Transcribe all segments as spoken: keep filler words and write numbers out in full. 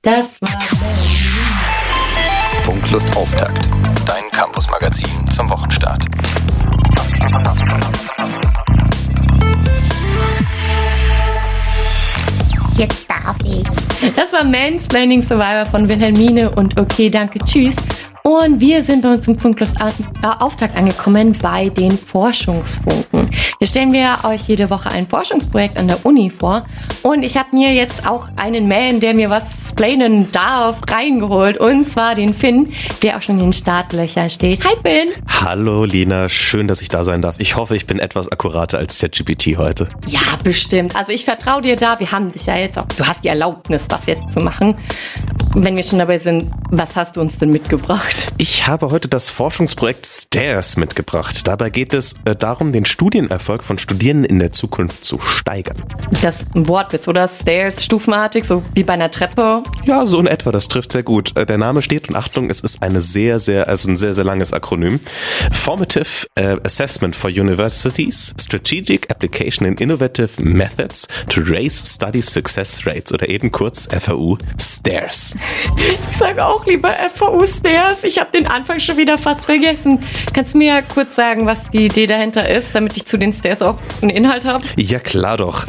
Das war Funklust Auftakt, dein Campus-Magazin zum Wochenstart. Jetzt darf ich. Das war Mansplaining Survivor von Wilhelmine und okay, danke, tschüss. Und wir sind bei uns im Funklust Auftakt angekommen bei den Forschungsfunken. Hier stellen wir euch jede Woche ein Forschungsprojekt an der Uni vor. Und ich habe mir jetzt auch einen Man, der mir was splainen darf, reingeholt. Und zwar den Finn, der auch schon in den Startlöchern steht. Hi Finn! Hallo Lina, schön, dass ich da sein darf. Ich hoffe, ich bin etwas akkurater als ChatGPT heute. Ja, bestimmt. Also ich vertraue dir da. Wir haben dich ja jetzt auch, du hast die Erlaubnis, das jetzt zu machen. Wenn wir schon dabei sind, was hast du uns denn mitgebracht? Ich habe heute das Forschungsprojekt STAIRS mitgebracht. Dabei geht es äh, darum, den Studienerfolg von Studierenden in der Zukunft zu steigern. Das ist ein Wortwitz, oder? STAIRS, stufenartig, so wie bei einer Treppe? Ja, so in etwa, das trifft sehr gut. Äh, der Name steht und Achtung, es ist eine sehr, sehr, also ein sehr, sehr langes Akronym. Formative äh, Assessment for Universities, Strategic Application in Innovative Methods to Raise Study Success Rates oder eben kurz F A U STAIRS. Ich sage auch lieber F A U STAIRS. Ich habe den Anfang schon wieder fast vergessen. Kannst du mir kurz sagen, was die Idee dahinter ist, damit ich zu den STAIRS auch einen Inhalt habe? Ja, klar doch.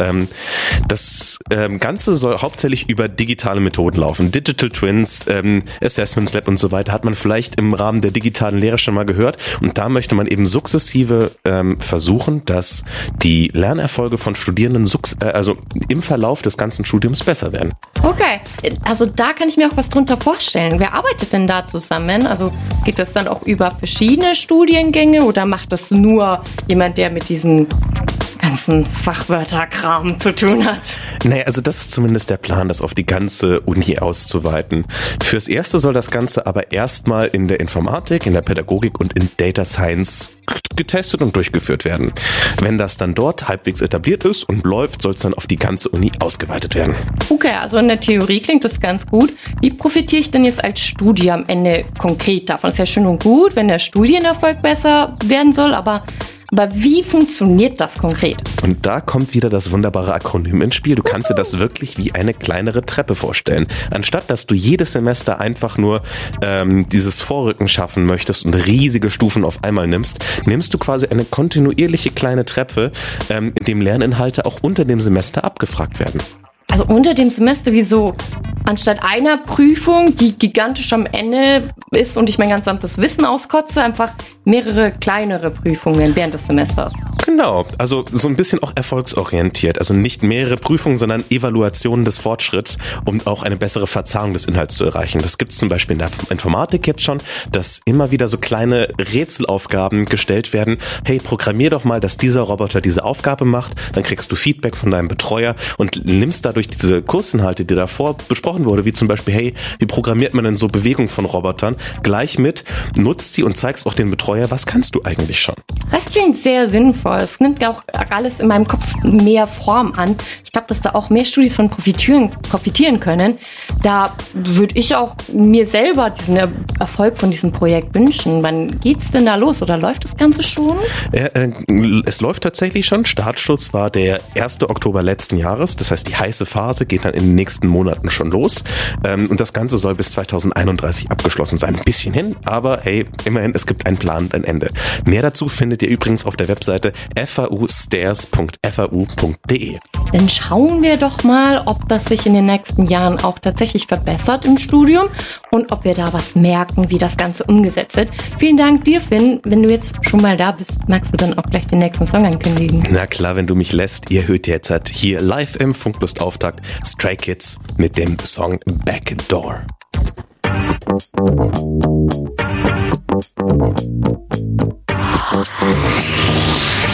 Das Ganze soll hauptsächlich über digitale Methoden laufen. Digital Twins, Assessments Lab und so weiter hat man vielleicht im Rahmen der digitalen Lehre schon mal gehört. Und da möchte man eben sukzessive versuchen, dass die Lernerfolge von Studierenden also im Verlauf des ganzen Studiums besser werden. Okay, also da kann ich mir auch was drunter vorstellen. Wer arbeitet denn da zusammen? Also geht das dann auch über verschiedene Studiengänge oder macht das nur jemand, der mit diesem ganzen Fachwörterkram zu tun hat? Nee, also das ist zumindest der Plan, das auf die ganze Uni auszuweiten. Fürs Erste soll das Ganze aber erstmal in der Informatik, in der Pädagogik und in Data Science getestet und durchgeführt werden. Wenn das dann dort halbwegs etabliert ist und läuft, soll es dann auf die ganze Uni ausgeweitet werden. Okay, also in der Theorie klingt das ganz gut. Wie profitiere ich denn jetzt als Studie am Ende konkret davon? Ist ja schön und gut, wenn der Studienerfolg besser werden soll, aber Aber wie funktioniert das konkret? Und da kommt wieder das wunderbare Akronym ins Spiel. Du kannst dir das wirklich wie eine kleinere Treppe vorstellen. Anstatt, dass du jedes Semester einfach nur ähm, dieses Vorrücken schaffen möchtest und riesige Stufen auf einmal nimmst, nimmst du quasi eine kontinuierliche kleine Treppe, ähm, in dem Lerninhalte auch unter dem Semester abgefragt werden. Also unter dem Semester, wieso? Anstatt einer Prüfung, die gigantisch am Ende ist und ich mein ganz gesamtes Wissen auskotze, einfach mehrere kleinere Prüfungen während des Semesters. Genau, also so ein bisschen auch erfolgsorientiert. Also nicht mehrere Prüfungen, sondern Evaluationen des Fortschritts, um auch eine bessere Verzahnung des Inhalts zu erreichen. Das gibt es zum Beispiel in der Informatik jetzt schon, dass immer wieder so kleine Rätselaufgaben gestellt werden. Hey, programmier doch mal, dass dieser Roboter diese Aufgabe macht. Dann kriegst du Feedback von deinem Betreuer und nimmst dadurch diese Kursinhalte, die davor besprochen wurde, wie zum Beispiel, hey, wie programmiert man denn so Bewegungen von Robotern, gleich mit, nutzt sie und zeigst auch den Betreuer, was kannst du eigentlich schon? Das klingt sehr sinnvoll. Es nimmt auch alles in meinem Kopf mehr Form an. Ich glaube, dass da auch mehr Studis von profitieren, profitieren können. Da würde ich auch mir selber diesen Erfolg von diesem Projekt wünschen. Wann geht's denn da los oder läuft das Ganze schon? Äh, äh, es läuft tatsächlich schon. Startschluss war der erste Oktober letzten Jahres. Das heißt, die heiße Phase geht dann in den nächsten Monaten schon los. Ähm, und das Ganze soll bis zweitausendeinunddreißig abgeschlossen sein. Ein bisschen hin, aber hey, immerhin, es gibt einen Plan und ein Ende. Mehr dazu findet ihr übrigens auf der Webseite f a u stairs punkt f a u punkt d e. Dann schauen wir doch mal, ob das sich in den nächsten Jahren auch tatsächlich verbessert im Studium und ob wir da was merken, wie das Ganze umgesetzt wird. Vielen Dank dir, Finn. Wenn du jetzt schon mal da bist, magst du dann auch gleich den nächsten Song ankündigen? Na klar, wenn du mich lässt. Ihr hört jetzt halt hier live im Funklust Auftakt Stray Kids mit dem Song Backdoor.